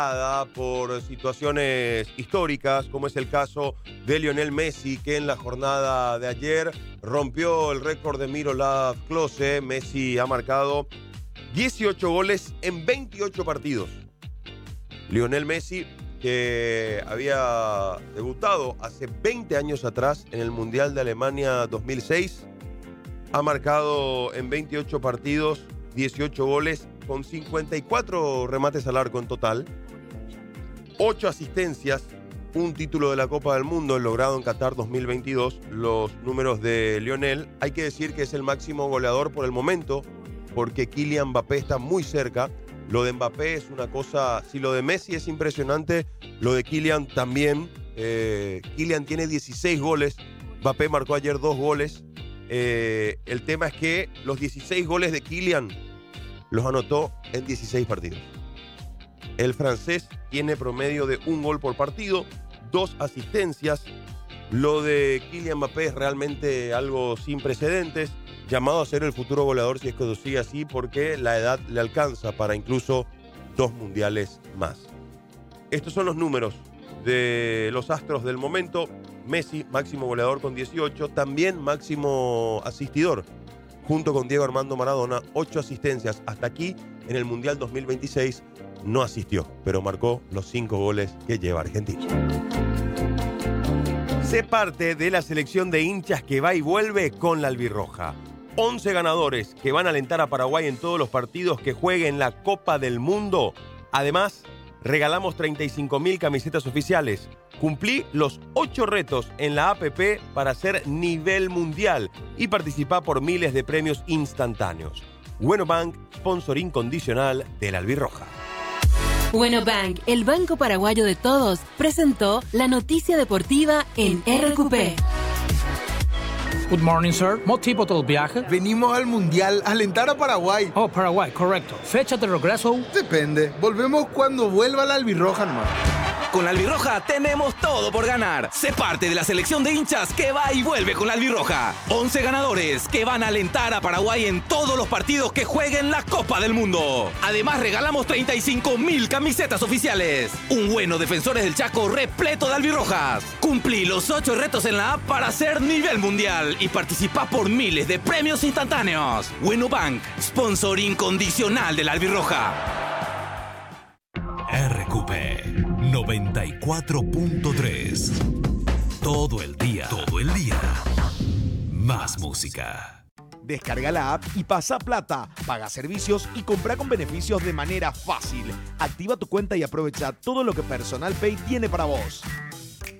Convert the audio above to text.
por situaciones históricas, como es el caso de Lionel Messi, que en la jornada de ayer rompió el récord de Miroslav Klose. Messi ha marcado 18 goles en 28 partidos. Lionel Messi, que había debutado hace 20 años atrás en el Mundial de Alemania 2006, ha marcado en 28 partidos 18 goles con 54 remates al arco en total, 8 asistencias, un título de la Copa del Mundo logrado en Qatar 2022. Los números de Lionel, hay que decir que es el máximo goleador por el momento, porque Kylian Mbappé está muy cerca. Lo de Mbappé es una cosa, si lo de Messi es impresionante, lo de Kylian también. Kylian tiene 16 goles, Mbappé marcó ayer 2 goles. El tema es que los 16 goles de Kylian los anotó en 16 partidos. El francés tiene promedio de 1 gol por partido, 2 asistencias. Lo de Kylian Mbappé es realmente algo sin precedentes, llamado a ser el futuro goleador si es que lo sigue así, porque la edad le alcanza para incluso 2 mundiales más. Estos son los números de los astros del momento. Messi, máximo goleador con 18, también máximo asistidor, junto con Diego Armando Maradona, 8 asistencias. Hasta aquí, en el Mundial 2026, no asistió, pero marcó los 5 goles que lleva Argentina. Sé parte de la selección de hinchas que va y vuelve con la albirroja. 11 ganadores que van a alentar a Paraguay en todos los partidos que jueguen la Copa del Mundo. Además, regalamos 35.000 camisetas oficiales. Cumplí los 8 retos en la APP para ser nivel mundial y participá por miles de premios instantáneos. Bueno Bank, sponsor incondicional de la albirroja. Bueno Bank, el banco paraguayo de todos, presentó la noticia deportiva en RQP. Good morning, sir. ¿Motivo del viaje? Venimos al Mundial a alentar a Paraguay. Oh, Paraguay, correcto. ¿Fecha de regreso? Depende. Volvemos cuando vuelva la albirroja nomás. Con la albirroja tenemos todo por ganar. Sé parte de la selección de hinchas que va y vuelve con la albirroja. 11 ganadores que van a alentar a Paraguay en todos los partidos que jueguen la Copa del Mundo. Además, regalamos 35.000 camisetas oficiales. Un bueno Defensores del Chaco repleto de albirrojas. Cumplí los 8 retos en la app para ser nivel mundial y participá por miles de premios instantáneos. Bueno Bank, sponsor incondicional de la albirroja. RQP 94.3. Todo el día. Más música. Descarga la app y pasa plata, paga servicios y compra con beneficios de manera fácil. Activa tu cuenta y aprovecha todo lo que Personal Pay tiene para vos.